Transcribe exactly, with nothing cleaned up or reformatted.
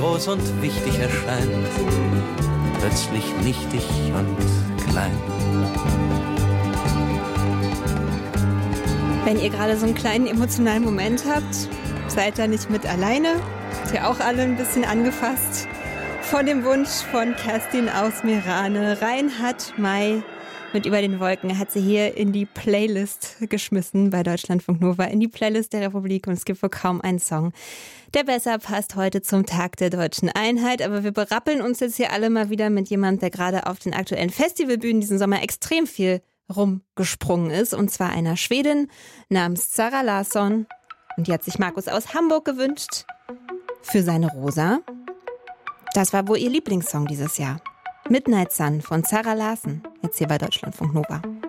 groß und wichtig erscheint, plötzlich nichtig und klein. Wenn ihr gerade so einen kleinen emotionalen Moment habt, seid ihr nicht mit alleine. Seid ihr auch alle ein bisschen angefasst von dem Wunsch von Kerstin aus Meerane. Reinhard May mit Über den Wolken hat sie hier in die Playlist geschmissen bei Deutschlandfunk Nova, in die Playlist der Republik. Und es gibt wohl kaum einen Song, der besser passt heute zum Tag der deutschen Einheit. Aber wir berappeln uns jetzt hier alle mal wieder mit jemandem, der gerade auf den aktuellen Festivalbühnen diesen Sommer extrem viel rumgesprungen ist. Und zwar einer Schwedin namens Zara Larsson. Und die hat sich Markus aus Hamburg gewünscht für seine Rosa. Das war wohl ihr Lieblingssong dieses Jahr. Midnight Sun von Zara Larsson, jetzt hier bei Deutschlandfunk Nova.